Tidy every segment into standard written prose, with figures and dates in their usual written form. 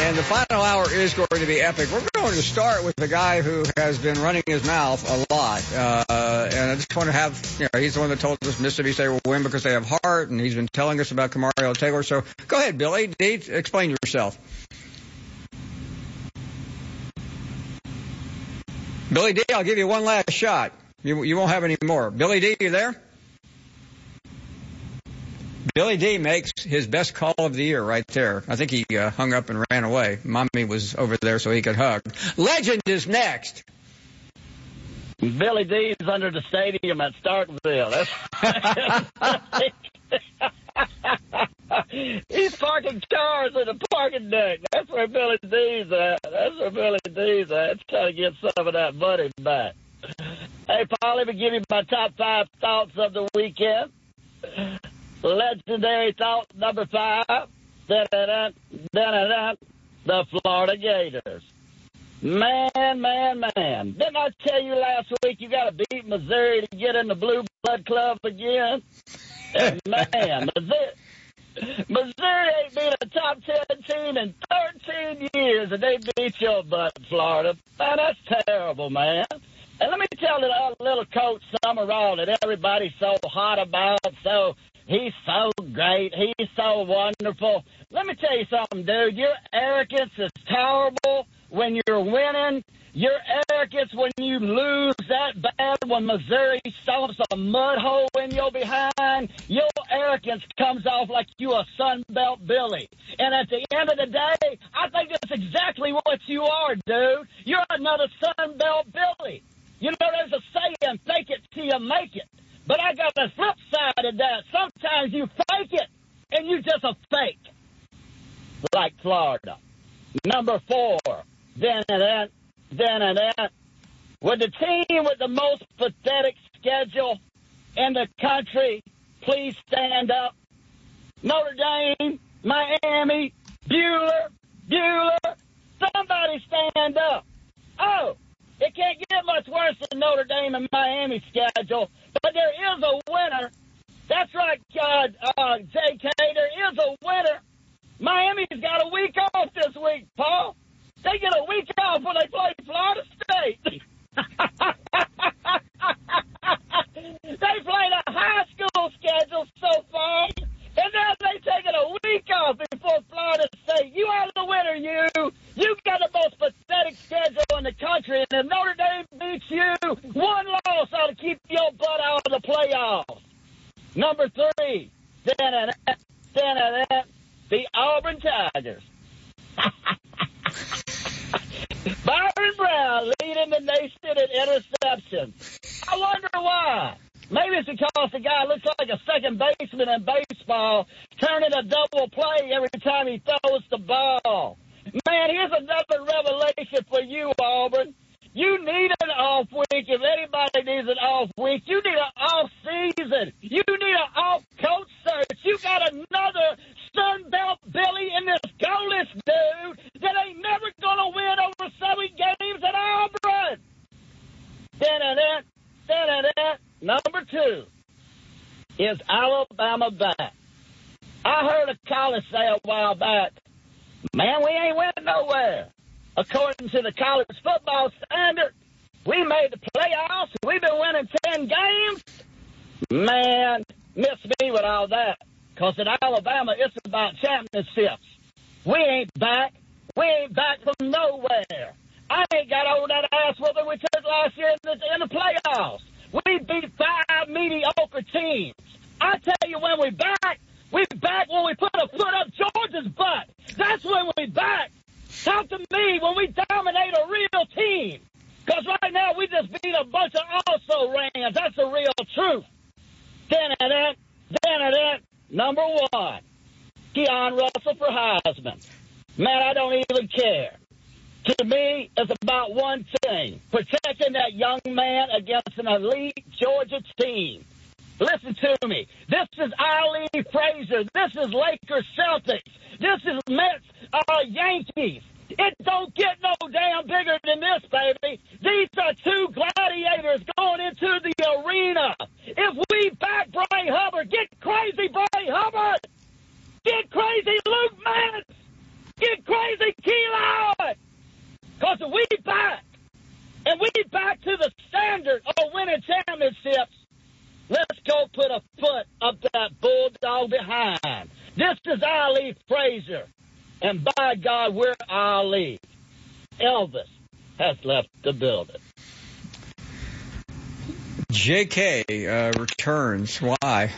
And the final hour is going to be epic. We're going to start with a guy who has been running his mouth a lot. And I just want to have, he's the one that told us Mississippi State will win because they have heart, and he's been telling us about Kamario Taylor. So go ahead, Billy D, explain yourself. Billy D, I'll give you one last shot. You won't have any more. Billy D, you there? Billy D makes his best call of the year right there. I think he hung up and ran away. Mommy was over there so he could hug. Legend is next. Billy D's under the stadium at Starkville. He's parking cars in the parking deck. That's where Billy D's at. Trying to get some of that money back. Hey, Paul, let me give you my top 5 thoughts of the weekend. Legendary thought number 5. The Florida Gators. Man. Didn't I tell you last week you got to beat Missouri to get in the Blue Blood Club again? And man, Missouri ain't been a top 10 team in 13 years, and they beat your butt, Florida. Man, that's terrible, man. And let me tell the little Coach Summerall that everybody's so hot about, so he's so great, he's so wonderful. Let me tell you something, dude. Your arrogance is terrible when you're winning. Your arrogance when you lose that bad, when Missouri stomps a mud hole in your behind, your arrogance comes off like you a Sunbelt Billy. And at the end of the day, I think that's exactly what you are, dude. You're another Sunbelt Billy. You know, there's a saying, fake it till you make it. But I got the flip side of that. Sometimes you fake it, and you just a fake. Like Florida. Number 4. With the team with the most pathetic schedule in the country, please stand up. Notre Dame, Miami, Bueller, somebody stand up. Oh, it can't get much worse than Notre Dame and Miami schedule, but there is a winner. That's right, JK, there is a winner. Miami's got a week off this week, Paul. They get a week off when they play Florida State. They played a high school schedule so far, and now they taking a week off before Florida State. You are the winner, you. You got the most pathetic schedule in the country, and if Notre Dame beats you, one loss ought to keep your butt out of the playoffs. Number 3, the Auburn Tigers. Byron Brown leading the nation in interceptions. I wonder why. Maybe it's because the guy looks like a second baseman in baseball, turning a double play every time he throws the ball. Man, here's another revelation for you, Auburn. You need an off week. If anybody needs an off week, you need an off season. You need an off coach search. You got another Sunbelt Billy in this goalless dude that ain't never going to win over 7 games at Auburn. Number 2 is Alabama back. I heard a college say a while back, man, we ain't winning nowhere. According to the college football standard, we made the playoffs. We've been winning 10 games. Man, miss me with all that. Because in Alabama, it's about championships. We ain't back. We ain't back from nowhere. I ain't got over that ass whooping we took last year in the playoffs. We beat 5 mediocre teams. I tell you, when we back when we put a foot up Georgia's butt. That's when we back. Talk to me when we dominate a real team. Because right now we just beat a bunch of also-rans. That's the real truth. Number 1, Keon Russell for Heisman. Man, I don't even care. To me, it's about one thing, protecting that young man against an elite Georgia team. Listen to me. This is Eileen Frazier. This is Lakers Celtics. This is Mets Yankees. It don't get no damn bigger than this, baby. These are 2 gladiators going into the arena. If we back Bray Hubbard, get crazy, Bray Hubbard. Get crazy, Luke Mannix. get crazy, Keelan! Because we back, and we back to the standard of winning championships. Let's go put a foot up that bulldog behind. This is Ali Frazier, and by God, we're Ali. Elvis has left the building. JK returns. Why?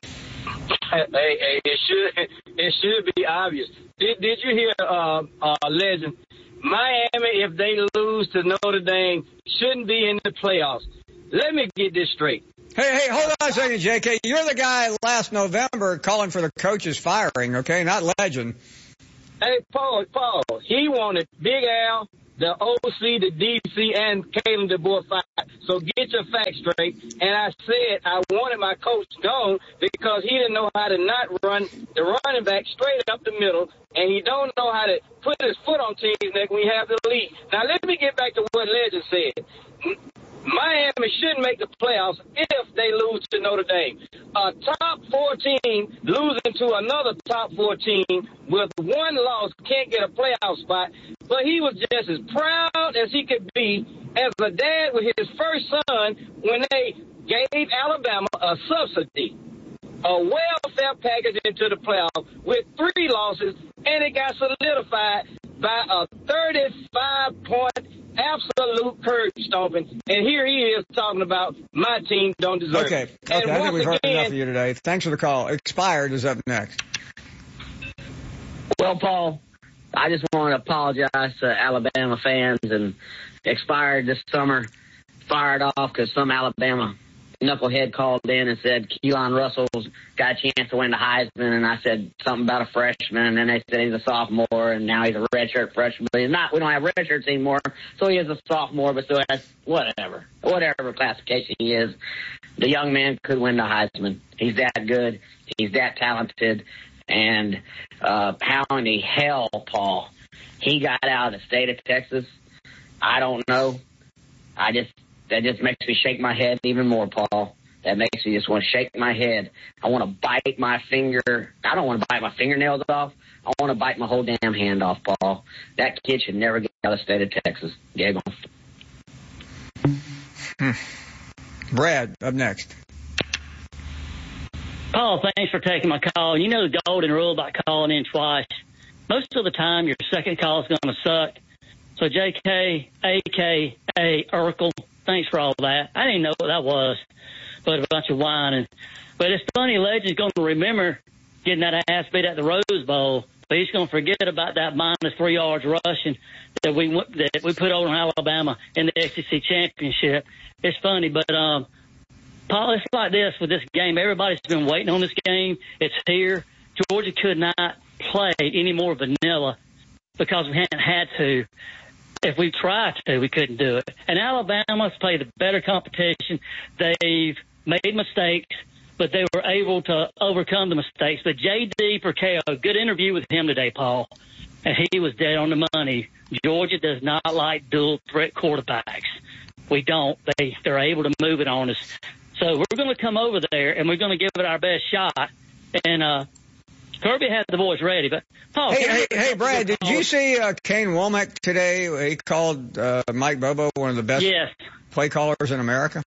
Hey, it should be obvious. Did you hear Legend? Miami, if they lose to Notre Dame, shouldn't be in the playoffs. Let me get this straight. Hey, hold on a second, JK. You're the guy last November calling for the coaches firing, okay? Not Legend. Hey, Paul, he wanted Big Al, the OC, the DC, and Kalen DeBoer fired. So get your facts straight. And I said I wanted my coach gone because he didn't know how to not run the running back straight up the middle, and he don't know how to put his foot on team's neck when we have the lead. Now, let me get back to what Legend said. Miami shouldn't make the playoffs if they lose to Notre Dame. A top 14 losing to another top 14 with one loss can't get a playoff spot. But he was just as proud as he could be as a dad with his first son when they gave Alabama a subsidy, a welfare package into the playoffs with 3 losses, and it got solidified by a 35-point absolute curb stomping. And here he is talking about my team don't deserve it. Okay, I think we've heard enough of you today. Thanks for the call. Expired is up next. Well, Paul, I just want to apologize to Alabama fans. And Expired this summer fired off because some Alabama knucklehead called in and said Keelan Russell's got a chance to win the Heisman, and I said something about a freshman, and then they said he's a sophomore, and now he's a redshirt freshman. But he's not. We don't have redshirts anymore, so he is a sophomore, but still has whatever classification he is. The young man could win the Heisman. He's that good. He's that talented. And how in the hell, Paul, he got out of the state of Texas, I don't know. That just makes me shake my head even more, Paul. That makes me just want to shake my head. I want to bite my finger. I don't want to bite my fingernails off. I want to bite my whole damn hand off, Paul. That kid should never get out of the state of Texas. Gaggle. Brad, up next. Paul, thanks for taking my call. You know the golden rule about calling in twice. Most of the time, your second call is going to suck. So JK, AKA, Urkel, thanks for all that. I didn't know what that was, but a bunch of whining. But it's funny, Legend's going to remember getting that ass beat at the Rose Bowl, but he's going to forget about that minus 3 yards rushing that we put over Alabama in the SEC championship. It's funny, but Paul, it's like this with this game. Everybody's been waiting on this game. It's here. Georgia could not play any more vanilla because we hadn't had to. If we tried to, we couldn't do it. And Alabama's played the better competition. They've made mistakes, but they were able to overcome the mistakes. But J.D. Percao, good interview with him today, Paul, and he was dead on the money. Georgia does not like dual threat quarterbacks. We don't. They're able to move it on us. So we're going to come over there, and we're going to give it our best shot. And Kirby had the boys ready. But Paul, hey, Brad, did you see Kane Womack today? He called Mike Bobo one of the best play callers in America.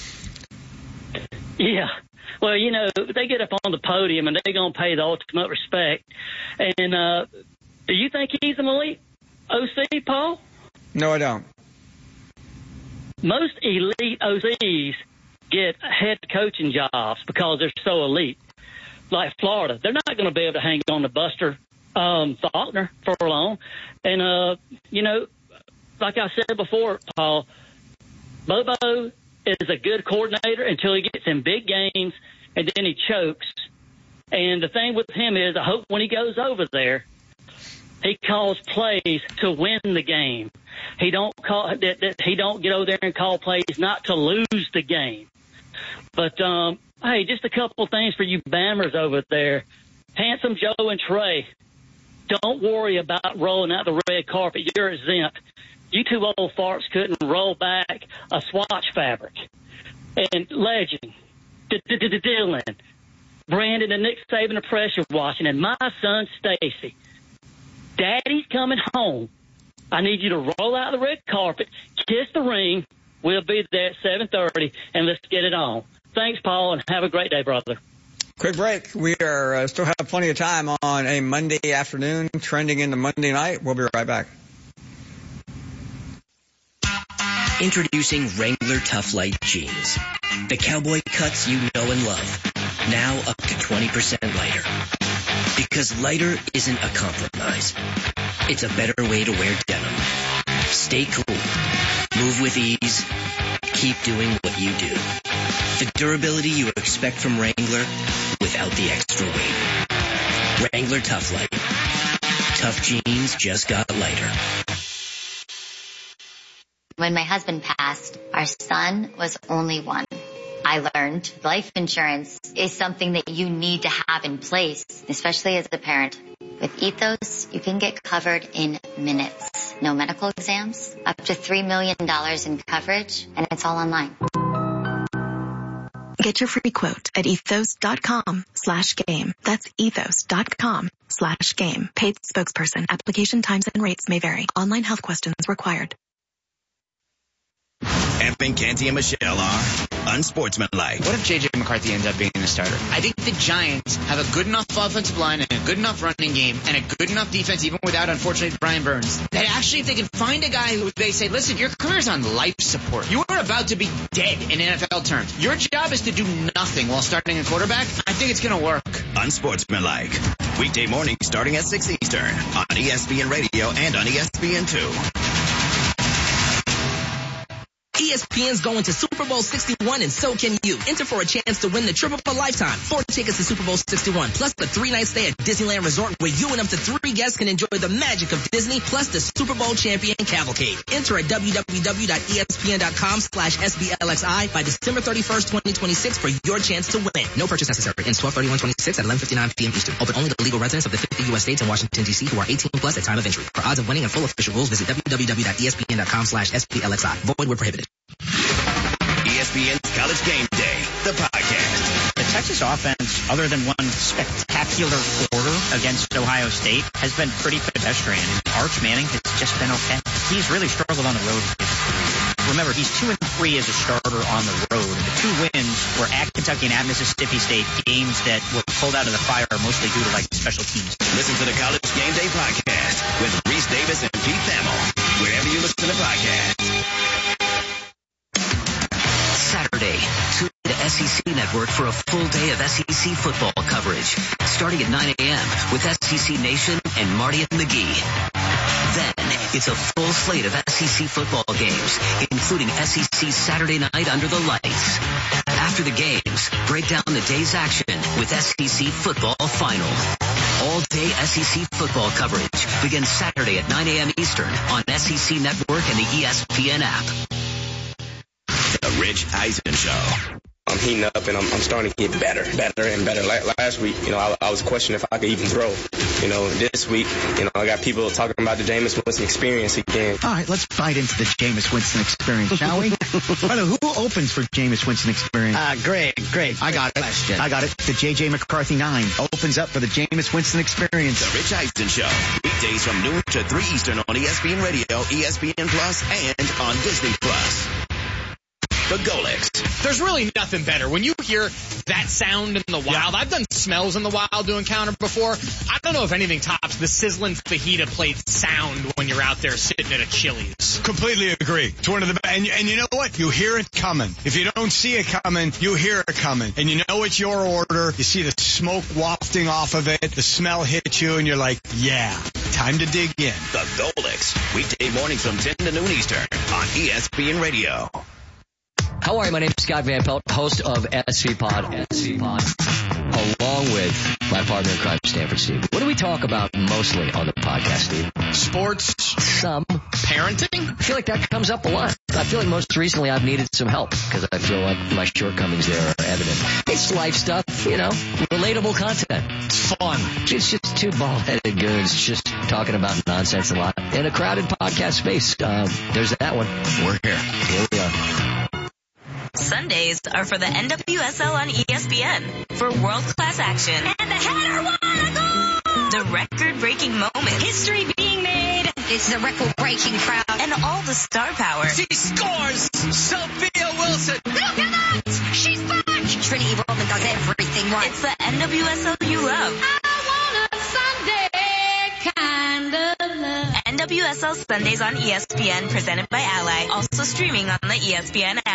Yeah. Well, you know, they get up on the podium, and they're going to pay the ultimate respect. And do you think he's an elite OC, Paul? No, I don't. Most elite OCs get head coaching jobs because they're so elite. Like Florida, they're not going to be able to hang on to Buster Faulkner for long. And, you know, like I said before, Paul, Bobo is a good coordinator until he gets in big games, and then he chokes. And the thing with him is I hope when he goes over there, he calls plays to win the game. He don't get over there and call plays not to lose the game. But, hey, just a couple things for you Bammers over there. Handsome Joe and Trey, don't worry about rolling out the red carpet. You're exempt. You two old farts couldn't roll back a swatch fabric. And Legend, Dylan, Brandon and Nick Saban are pressure washing, and my son Stacy. Daddy's coming home. I need you to roll out the red carpet, kiss the ring. We'll be there at 7:30, and let's get it on. Thanks, Paul, and have a great day, brother. Quick break. We are still have plenty of time on a Monday afternoon, trending into Monday night. We'll be right back. Introducing Wrangler Tough Light Jeans. The cowboy cuts you know and love. Now up to 20% lighter. Because lighter isn't a compromise. It's a better way to wear denim. Stay cool. Move with ease. Keep doing what you do. The durability you expect from Wrangler without the extra weight. Wrangler Tough Light. Tough jeans just got lighter. When my husband passed, our son was only 1. I learned life insurance is something that you need to have in place, especially as a parent. With Ethos, you can get covered in minutes. No medical exams, up to $3 million in coverage, and it's all online. Get your free quote at ethos.com/game. That's ethos.com/game. Paid spokesperson. Application times and rates may vary. Online health questions required. Evan, Canty, and Michelle are unsportsmanlike. What if J.J. McCarthy ends up being the starter? I think the Giants have a good enough offensive line and a good enough running game and a good enough defense, even without, unfortunately, Brian Burns, that actually if they can find a guy who they say, listen, your career's on life support. You are about to be dead in NFL terms. Your job is to do nothing while starting a quarterback. I think it's going to work. Unsportsmanlike. Weekday morning starting at 6 Eastern on ESPN Radio and on ESPN2. ESPN's going to Super Bowl 61 and so can you. Enter for a chance to win the trip of a lifetime. 4 tickets to Super Bowl 61 plus the 3-night stay at Disneyland Resort where you and up to 3 guests can enjoy the magic of Disney plus the Super Bowl champion cavalcade. Enter at www.espn.com/SBLXI by December 31st, 2026 for your chance to win. No purchase necessary. Ends 12/31/26 at 11:59 p.m. Eastern. Open only to legal residents of the 50 U.S. states and Washington, D.C. who are 18 plus at time of entry. For odds of winning and full official rules, visit www.espn.com/SBLXI. Void where prohibited. ESPN's College Game Day, the podcast. The Texas offense, other than one spectacular quarter against Ohio State, has been pretty pedestrian. Arch Manning has just been okay. He's really struggled on the road. Remember, he's 2-3 as a starter on the road. The 2 wins were at Kentucky and at Mississippi State, games that were pulled out of the fire mostly due to special teams. Listen to the College Game Day podcast with Reese Davis and Pete Thamel, wherever you listen to podcasts. Saturday, tune in to SEC Network for a full day of SEC football coverage, starting at 9 a.m. with SEC Nation and Marty and McGee. Then, it's a full slate of SEC football games, including SEC Saturday Night Under the Lights. After the games, break down the day's action with SEC Football Final. All-day SEC football coverage begins Saturday at 9 a.m. Eastern on SEC Network and the ESPN app. The Rich Eisen Show. I'm heating up and I'm starting to get better and better. Last week, I was questioning if I could even throw. This week, I got people talking about the Jameis Winston experience again. All right, let's bite into the Jameis Winston experience, shall we? Brother, who opens for Jameis Winston experience? Greg. I got it. Question. I got it. The J.J. McCarthy 9 opens up for the Jameis Winston experience. The Rich Eisen Show. Weekdays from noon to 3 Eastern on ESPN Radio, ESPN Plus, and on Disney Plus. The Golix. There's really nothing better. When you hear that sound in the wild, I've done smells in the wild doing counter before. I don't know if anything tops the sizzling fajita plate sound when you're out there sitting at a Chili's. Completely agree. It's one of the and you know what? You hear it coming. If you don't see it coming, you hear it coming. And you know it's your order. You see the smoke wafting off of it. The smell hits you and you're like, yeah, time to dig in. The Golix. Weekday mornings from 10 to noon Eastern on ESPN Radio. How are you? My name is Scott Van Pelt, host of SV Pod, along with my partner in crime, Stanford Steve. What do we talk about mostly on the podcast, Steve? Sports. Some. Parenting? I feel like that comes up a lot. I feel like most recently I've needed some help because I feel like my shortcomings there are evident. It's life stuff, relatable content. It's fun. It's just two bald-headed goons just talking about nonsense a lot. In a crowded podcast space, there's that one. We're here. Here we are. Sundays are for the NWSL on ESPN for world-class action. And the header wanna go! The record-breaking moment. History being made. It's the record-breaking crowd. And all the star power. She scores! Sophia Wilson! Look at that! She's back! Trinity Rodman does everything right. It's the NWSL you love. I want a Sunday kind of love. NWSL Sundays on ESPN, presented by Ally. Also streaming on the ESPN app.